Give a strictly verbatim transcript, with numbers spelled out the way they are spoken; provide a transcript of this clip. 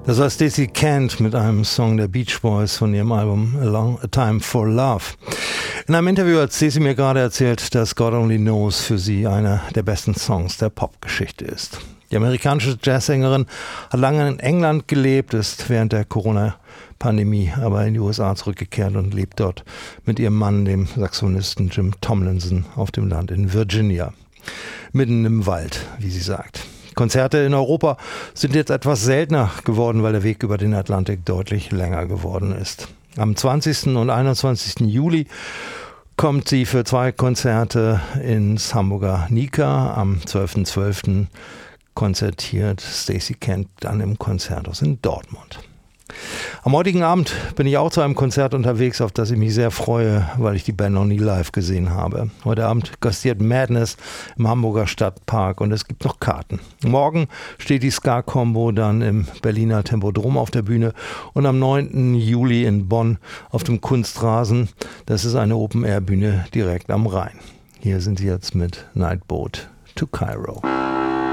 Das war Stacey Kent mit einem Song der Beach Boys von ihrem Album A Long A Time for Love. In einem Interview hat Stacey mir gerade erzählt, dass God Only Knows für sie einer der besten Songs der Popgeschichte ist. Die amerikanische Jazzsängerin hat lange in England gelebt, ist während der Corona-Pandemie aber in die U S A zurückgekehrt und lebt dort mit ihrem Mann, dem Saxophonisten Jim Tomlinson, auf dem Land in Virginia. Mitten im Wald, wie sie sagt. Konzerte in Europa sind jetzt etwas seltener geworden, weil der Weg über den Atlantik deutlich länger geworden ist. Am zwanzigsten und einundzwanzigsten Juli kommt sie für zwei Konzerte ins Hamburger Nika. Am zwölften zwölften konzertiert Stacey Kent dann im Konzerthaus in Dortmund. Am heutigen Abend bin ich auch zu einem Konzert unterwegs, auf das ich mich sehr freue, weil ich die Band noch nie live gesehen habe. Heute Abend gastiert Madness im Hamburger Stadtpark und es gibt noch Karten. Morgen steht die Ska-Combo dann im Berliner Tempodrom auf der Bühne und am neunten Juli in Bonn auf dem Kunstrasen. Das ist eine Open-Air-Bühne direkt am Rhein. Hier sind sie jetzt mit Nightboat to Cairo.